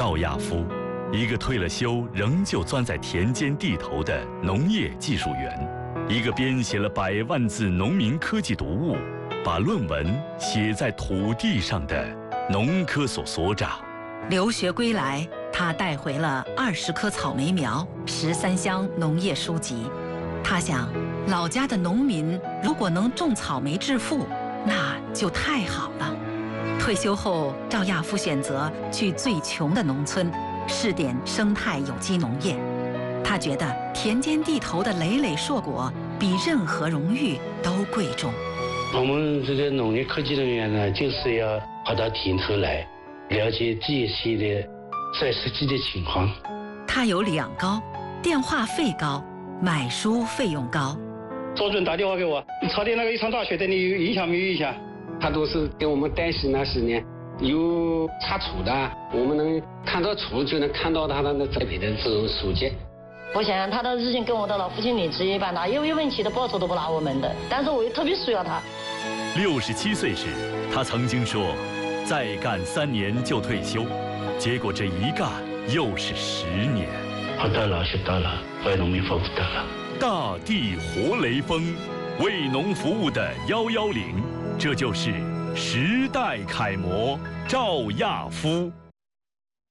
赵亚夫，一个退了休仍旧钻在田间地头的农业技术员，一个编写了100万字农民科技读物，把论文写在土地上的农科所所长。 留学归来，他带回了20棵草莓苗、13箱农业书籍。他想，老家的农民如果能种草莓致富，那就太好了。退休后，赵亚夫选择去最穷的农村，试点生态有机农业。他觉得田间地头的累累硕果比任何荣誉都贵重。 我们这个农业科技人员呢，就是要跑到田头来，了解这些的实际的情况。 他有2高，电话费高，买书费用高。 周主任打电话给我，你朝天那个一场大雪对你有影响没有影响？ 他都是给我们担心那是呢，有查处的，我们能看到处就能看到他的栽培的这种书籍。 我想他的日渐跟我的老父亲理职一般，他有问题的报酬都不拿我们的，但是我又特别需要他。 67岁时，他曾经说，再干3年就退休，结果这一干又是10年。 活到老学到老，为农民服务到老。 大地活雷锋，为农服务的110，这就是时代楷模赵亚夫。